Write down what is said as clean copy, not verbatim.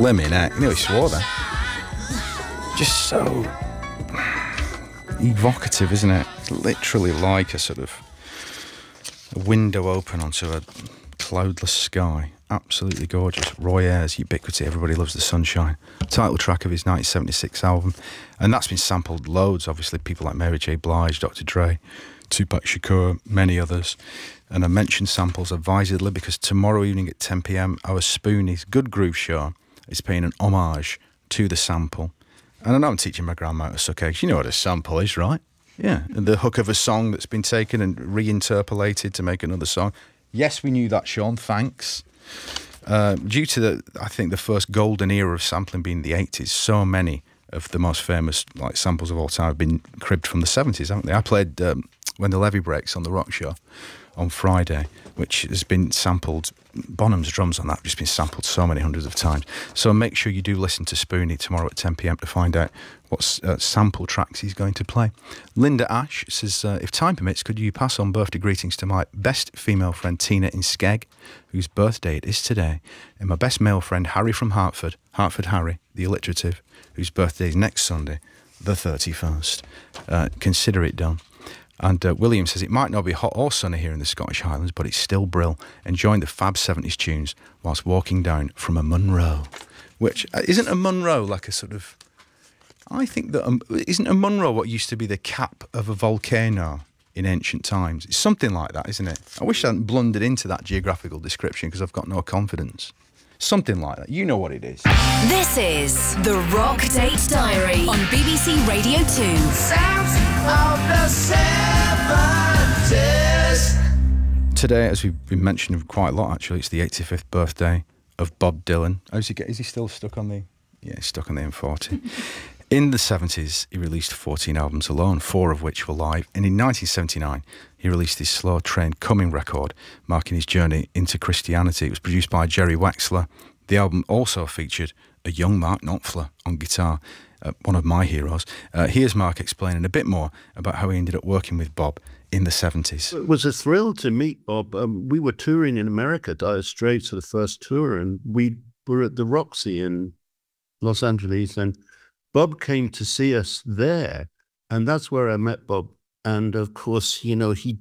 Blimmin' heck. You know he swore then. Just so evocative, isn't it? It's literally like a sort of a window open onto a cloudless sky. Absolutely gorgeous. Roy Ayers, Ubiquity, Everybody Loves the Sunshine. Title track of his 1976 album. And that's been sampled loads, obviously. People like Mary J. Blige, Dr. Dre, Tupac Shakur, many others. And I mention samples advisedly because tomorrow evening at 10 p.m, our Spoonies Good Groove show is paying an homage to the sample. And I know I'm teaching my grandma to suck eggs. You know what a sample is, right? Yeah, the hook of a song that's been taken and reinterpolated to make another song. Yes, we knew that, Sean, thanks. Due to I think the first golden era of sampling being the 80s, so many of the most famous like samples of all time have been cribbed from the 70s, haven't they? I played When the Levee Breaks on the Rock Show on Friday, which has been sampled. Bonham's drums on that have just been sampled so many hundreds of times. So make sure you do listen to Spoonie tomorrow at 10 p.m. to find out what sample tracks he's going to play. Linda Ash says, if time permits, could you pass on birthday greetings to my best female friend Tina in Skeg, whose birthday it is today, and my best male friend Harry from Hartford Harry, the alliterative, whose birthday is next Sunday, the 31st. Consider it done. And William says, it might not be hot or sunny here in the Scottish Highlands, but it's still brill, enjoying the fab 70s tunes whilst walking down from a Munro. Which, isn't a Munro like a sort of... I think that... isn't a Munro what used to be the cap of a volcano in ancient times? It's something like that, isn't it? I wish I hadn't blundered into that geographical description because I've got no confidence. Something like that. You know what it is. This is the Rock Date Diary on BBC Radio 2. Sounds of the 70s. Today, as we've been mentioning quite a lot, actually, it's the 85th birthday of Bob Dylan. Is he still stuck on the... Yeah, he's stuck on the M40. In the 70s, he released 14 albums alone, 4 of which were live. And in 1979, he released his Slow Train Coming record, marking his journey into Christianity. It was produced by Jerry Wexler. The album also featured a young Mark Knopfler on guitar, one of my heroes. Here's Mark explaining a bit more about how he ended up working with Bob in the 70s. It was a thrill to meet Bob. We were touring in America, Dire Straits, for the first tour, and we were at the Roxy in Los Angeles, and Bob came to see us there, and that's where I met Bob. And of course, you know, he